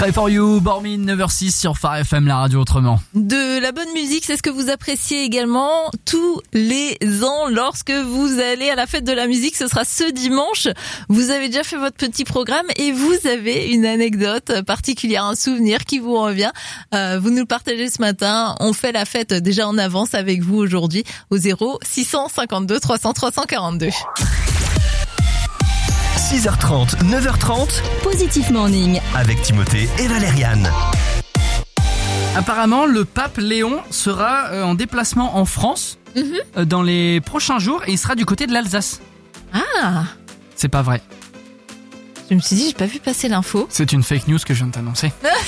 Cry for You, Bormin, 9h06 sur Phare FM, la radio autrement. De la bonne musique, c'est ce que vous appréciez également tous les ans lorsque vous allez à la fête de la musique. Ce sera ce dimanche. Vous avez déjà fait votre petit programme et vous avez une anecdote particulière, un souvenir qui vous revient. Vous nous le partagez ce matin. On fait la fête déjà en avance avec vous aujourd'hui au 0652 300 342. 6h30, 9h30, Positif Morning avec Timothée et Valériane. Apparemment, le pape Léon sera en déplacement en France dans les prochains jours et il sera du côté de l'Alsace. Ah, C'est pas vrai. je me suis dit, j'ai pas vu passer l'info. C'est une fake news que je viens de t'annoncer.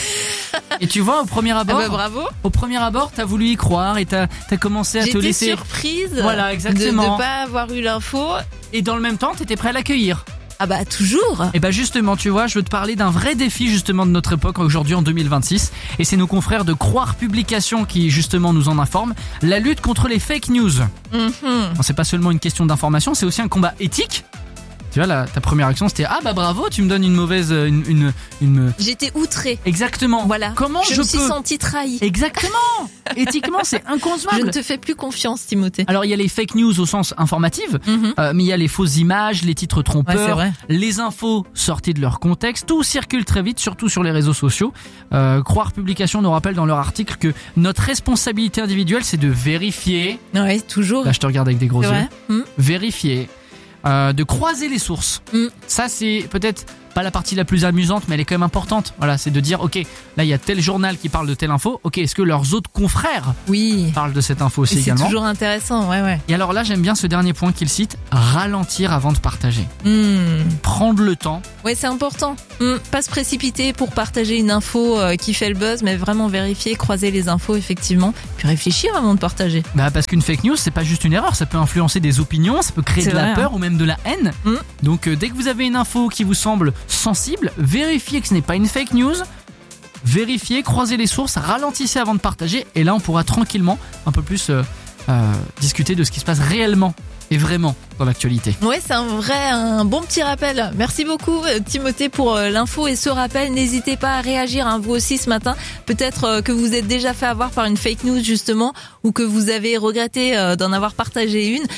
Et tu vois, au premier abord, bravo. au premier abord, t'as voulu y croire et t'as commencé à te J'étais laisser. surprise Voilà, exactement. de pas avoir eu l'info. Et dans le même temps, t'étais prêt à l'accueillir. Ah bah toujours. Et bah justement, tu vois, je veux te parler d'un vrai défi justement de notre époque aujourd'hui en 2026. Et c'est nos confrères de Croire Publications qui justement nous en informent. La lutte contre les fake news. Non, c'est pas seulement une question d'information, c'est aussi un combat éthique. Tu vois, ta première action c'était ah bah bravo, tu me donnes une mauvaise une. J'étais outrée. Exactement. Voilà. Comment je me suis peux sentie trahie. Exactement. Éthiquement, c'est Je inconcevable. ne te fais plus confiance, Timothée. Alors il y a les fake news au sens informatif, mais il y a les fausses images, les titres Ouais, c'est trompeurs, vrai. les infos sorties de leur contexte. Tout circule très vite, surtout sur les réseaux sociaux. Croire Publications nous rappelle dans leur article que notre responsabilité individuelle, c'est de vérifier. Oui, toujours. Là, je te regarde avec des gros C'est yeux. vrai. Vérifier. De croiser les sources. Ça, c'est peut-être pas la partie la plus amusante, mais elle est quand même importante. Voilà, c'est de dire, ok, là il y a tel journal qui parle de telle info. Ok, est-ce que leurs autres confrères Oui. parlent de cette info aussi Et c'est également? toujours intéressant, ouais. Et alors là, j'aime bien ce dernier point qu'il cite, ralentir avant de partager. Prendre le temps. Ouais, c'est important. Pas se précipiter pour partager une info qui fait le buzz, mais vraiment vérifier, croiser les infos effectivement, puis réfléchir avant de partager. Bah parce qu'une fake news, c'est pas juste une erreur, ça peut influencer des opinions, ça peut créer C'est de la vrai, peur ou même de la haine. Donc dès que vous avez une info qui vous semble sensible, vérifiez que ce n'est pas une fake news. Vérifiez, croisez les sources, ralentissez avant de partager, et là on pourra tranquillement un peu plus discuter de ce qui se passe réellement et vraiment dans l'actualité. Ouais, c'est un bon petit rappel. Merci beaucoup Timothée pour l'info et ce rappel. N'hésitez pas à réagir, vous aussi ce matin. Peut-être que vous êtes déjà fait avoir par une fake news justement, ou que vous avez regretté d'en avoir partagé une.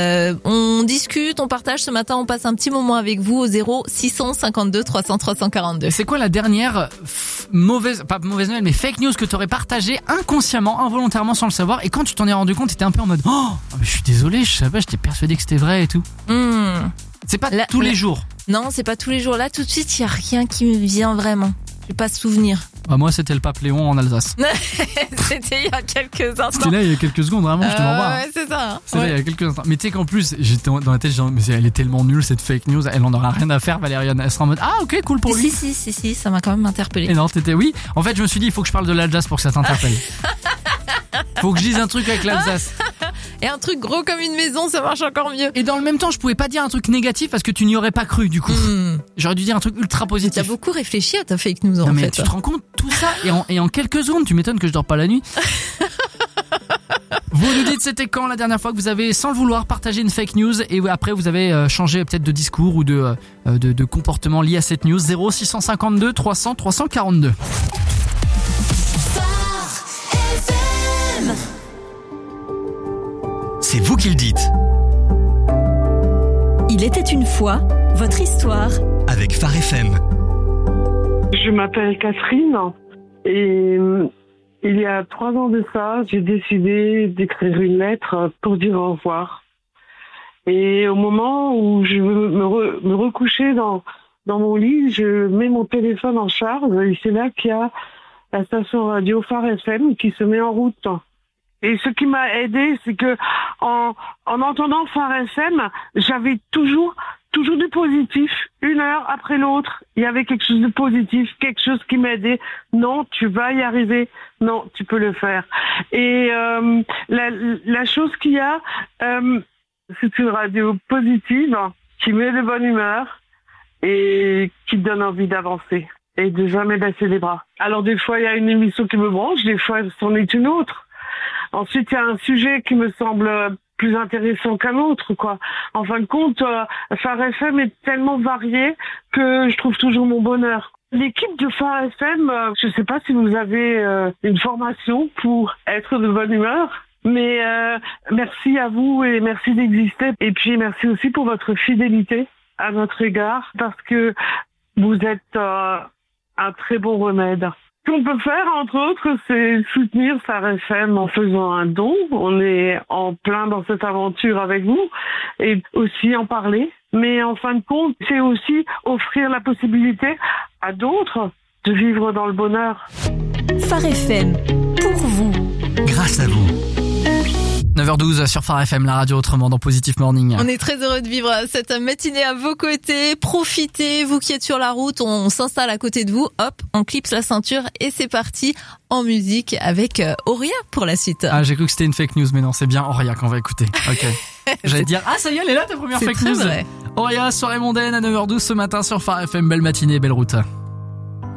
On discute, on partage ce matin, on passe un petit moment avec vous au 0652 300 342. C'est quoi la dernière pas mauvaise nouvelle, mais fake news que tu aurais partagée inconsciemment, involontairement sans le savoir, et quand tu t'en es rendu compte, t'étais un peu en mode oh, mais je suis désolé, je savais pas, j'étais persuadé que c'était vrai et tout. C'est pas tous les jours. Non, c'est pas tous les jours. Là, tout de suite, il y a rien qui me vient vraiment. J'ai pas de souvenir. Bah moi, c'était le pape Léon en Alsace. C'était il y a quelques instants. C'était là il y a quelques secondes, vraiment, je te mens pas. Ouais, c'est ça. C'est là il y a quelques instants. Mais tu sais qu'en plus, j'étais dans la tête, genre, mais elle est tellement nulle cette fake news, elle en aura rien à faire, Valériane. Elle sera en mode ah ok, cool pour lui. Si, ça m'a quand même interpellé. Et non, t'étais oui. En fait, je me suis dit, il faut que je parle de l'Alsace pour que ça t'interpelle. Faut que je dise un truc avec l'Alsace. Et un truc gros comme une maison, ça marche encore mieux. Et dans le même temps, je pouvais pas dire un truc négatif parce que tu n'y aurais pas cru du coup. J'aurais dû dire un truc ultra positif. T'as beaucoup réfléchi à ta fake news non, en mais fait. Tu te rends compte tout ça et en quelques secondes, tu m'étonnes que je dors pas la nuit. Vous nous dites c'était quand la dernière fois que vous avez sans le vouloir partagé une fake news et après vous avez changé peut-être de discours ou de comportement lié à cette news. 0652 300 342. C'est vous qui le dites. Il était une fois, votre histoire. Avec Phare FM. Je m'appelle Catherine et il y a 3 ans de ça, j'ai décidé d'écrire une lettre pour dire au revoir. Et au moment où je veux me recoucher dans mon lit, je mets mon téléphone en charge et c'est là qu'il y a la station radio Phare FM qui se met en route. Et ce qui m'a aidé, c'est que en entendant Phare FM, j'avais toujours du positif. Une heure après l'autre, il y avait quelque chose de positif, quelque chose qui m'aidait. Non, tu vas y arriver. Non, tu peux le faire. Et la chose qu'il y a, c'est une radio positive qui met de bonne humeur et qui donne envie d'avancer et de jamais baisser les bras. Alors des fois, il y a une émission qui me branche, des fois, c'en est une autre. Ensuite, il y a un sujet qui me semble plus intéressant qu'un autre, quoi. En fin de compte, Phare FM est tellement varié que je trouve toujours mon bonheur. L'équipe de Phare FM, je ne sais pas si vous avez une formation pour être de bonne humeur, mais merci à vous et merci d'exister. Et puis merci aussi pour votre fidélité à notre égard, parce que vous êtes un très bon remède. Ce qu'on peut faire, entre autres, c'est soutenir Phare FM en faisant un don. On est en plein dans cette aventure avec vous et aussi en parler. Mais en fin de compte, c'est aussi offrir la possibilité à d'autres de vivre dans le bonheur. Phare FM, pour vous. Grâce à vous. 9h12 sur Phare FM, la radio autrement dans Positive Morning. On est très heureux de vivre cette matinée à vos côtés. Profitez, vous qui êtes sur la route, on s'installe à côté de vous. Hop, on clipse la ceinture et c'est parti en musique avec Auria pour la suite. Ah, j'ai cru que c'était une fake news, mais non, c'est bien Auria qu'on va écouter. Ok. J'allais dire, ah ça y est, elle est là ta première fake news. Vrai. Auria, soirée mondaine à 9h12 ce matin sur Phare FM. Belle matinée, belle route.